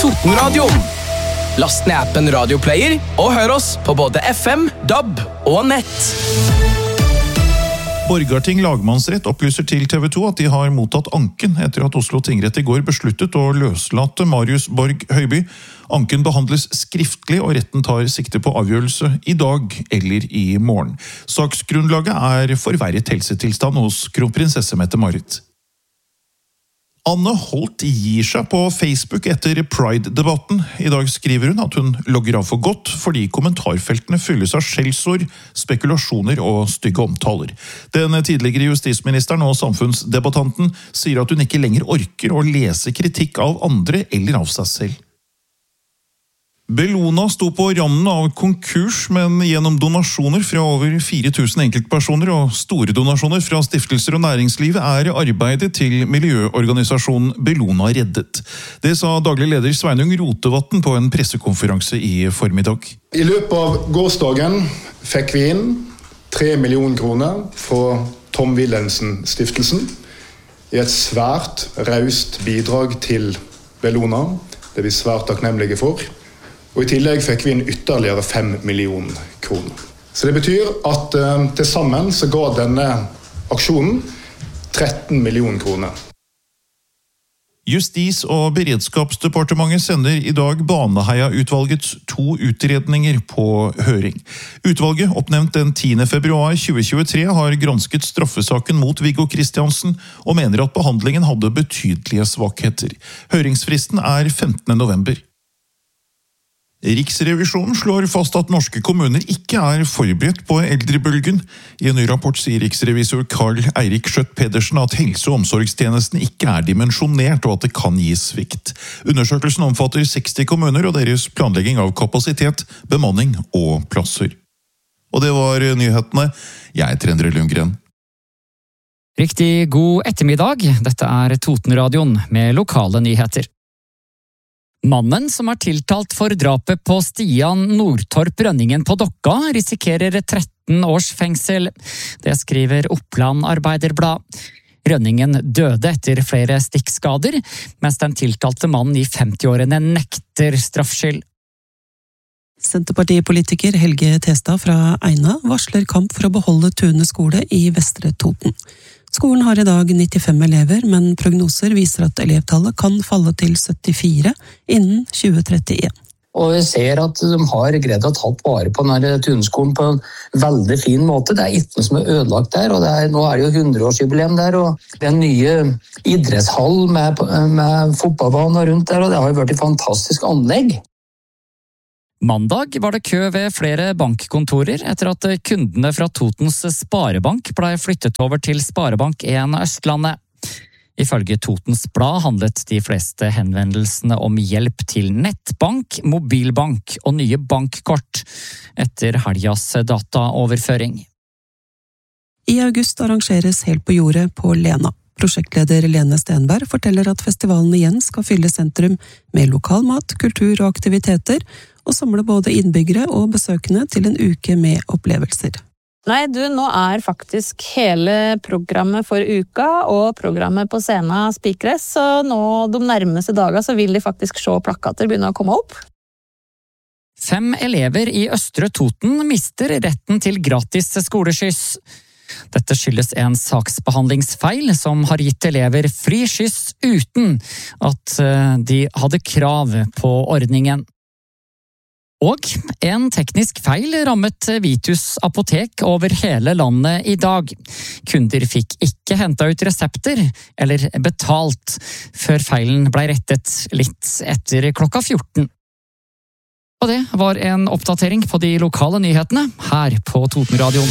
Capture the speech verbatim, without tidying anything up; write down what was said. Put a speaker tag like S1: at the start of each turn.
S1: Totenradioen. Last ned appen Radioplayer og hør oss på både F M, D A B og nett.
S2: Borgarting lagmannsrett opplyser til T V to at de har mottatt anken etter at Oslo tingrett i går besluttet å løslate Marius Borg Høiby. Anken behandles skriftlig, og retten tar sikte på avgjørelse i dag eller i morgen. Saksgrunnlaget er forverret helsetilstand hos kronprinsesse Mette-Marit. Anne Holt gir seg på Facebook etter Pride-debatten. I dag skriver hun at hun logger av for godt, fordi kommentarfeltene fylles av skjellsord, spekulasjoner og stygge omtaler. Den tidligere justisministeren og samfunnsdebattanten sier at hun ikke lenger orker å lese kritikk av andre eller av seg selv. Bellona sto på randen av konkurs, men gjennom donasjoner fra over fire tusen enkeltpersoner og store donasjoner fra stiftelser og næringslivet er arbeidet til miljøorganisasjonen Bellona reddet. Det sa daglig leder Sveinung Rotevatn på en pressekonferanse i formiddag.
S3: I løpet av gårsdagen fikk vi inn tre millioner kroner fra Tom Wilhelmsen-stiftelsen i et svært raust bidrag til Bellona. Det er vi svært takknemlige for. Og i tillegg fikk vi inn ytterligere fem millioner kroner. Så det betyr at eh, til sammen så ga denne aksjonen tretten millioner kroner.
S2: Justis- og beredskapsdepartementet sender i dag Baneheia-utvalgets to utredninger på høring. Utvalget, oppnevnt den tiende februar tjue tjuetre, har gransket straffesaken mot Viggo Kristiansen og mener at behandlingen hadde betydelige svakheter. Høringsfristen er femtende november. Riksrevisjonen slår fast at norske kommuner ikke er forberedt på eldrebølgen. I en ny rapport sier riksrevisor Karl Eirik Skjøtt Pedersen at helse- og omsorgstjenesten ikke er dimensjonert og at det kan gi svikt. Undersøkelsen omfatter seksti kommuner og deres planlegging av kapasitet, bemanning og plasser. Og det var nyhetene. Jeg heter Endre Lundgren.
S4: Riktig god ettermiddag. Dette er Totenradioen med lokale nyheter. Mannen som er tiltalt for drapet på Stian Nordtorp Rønningen på Dokka risikerer tretten års fengsel. Det skriver Oppland Arbeiderblad. Rønningen døde etter flere stikkskader, mens den tiltalte mannen i femtiårene nekter straffskyld.
S5: Senterpartipolitiker Helge Testad fra Eina varsler kamp for å beholde Tune skole i Vestre Toten. Skolen har i dag nittifem elever, men prognoser viser at elevtallet kan falle til syttifire innen tjue trettien.
S6: Og vi ser at de har greid å ta vare på denne Tuneskolen på en veldig fin måte. Det er ikke noe som er ødelagt der, og det er, nå er det jo hundreårsjubileum der, og det er en nye idrettshall med, med fotballbaner rundt der, og det har jo vært et fantastisk anlegg.
S4: Mandag var det kø ved flere bankkontorer etter at kundene fra Totens Sparebank ble flyttet over til Sparebank en Østlandet. Ifølge Totens Blad handlet de fleste henvendelsene om hjelp til nettbank, mobilbank og nye bankkort etter helgas dataoverføring.
S5: I august arrangeres Helt på jordet på Lena. Prosjektleder Lene Stenberg forteller at festivalen igjen skal fylle sentrum med lokalmat, kultur og aktiviteter, og samle både innbyggere og besøkende til en uke med opplevelser.
S7: Nei, du, nå er faktisk hele programmet for uka og programmet på scenen spikres, så nå de nærmeste dager så vil de faktisk se plakater begynne å komme opp.
S4: Fem elever i Østre Toten mister retten til gratis skoleskyss. Dette skyldes en saksbehandlingsfeil som har gitt elever fri skyss uten at de hadde krav på ordningen. Og en teknisk feil rammet Vitus apotek over hele landet i dag. Kunder fikk ikke hentet ut resepter eller betalt før feilen ble rettet litt etter klokka fjorten. Og det var en oppdatering på de lokale nyhetene her på Totenradioen.